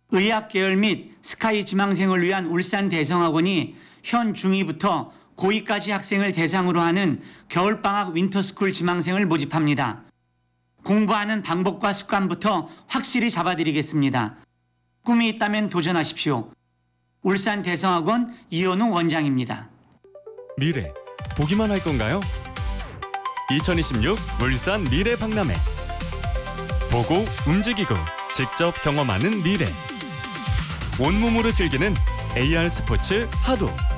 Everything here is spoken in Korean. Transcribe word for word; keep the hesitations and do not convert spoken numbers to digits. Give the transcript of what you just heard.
의학 계열 및 스카이 지망생을 위한 울산 대성학원이 현 중이부터 고이까지 학생을 대상으로 하는 겨울방학 윈터스쿨 지망생을 모집합니다. 공부하는 방법과 습관부터 확실히 잡아드리겠습니다. 꿈이 있다면 도전하십시오. 울산 대성학원 이현우 원장입니다. 미래, 보기만 할 건가요? 이천이십육 울산 미래 박람회. 보고 움직이고 직접 경험하는 미래. 온몸으로 즐기는 에이알 스포츠 하도.